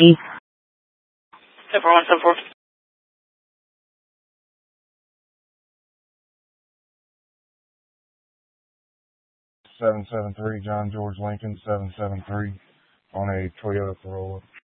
Whiskey. 74174. 773 John George Lincoln 773 on a Toyota Corolla.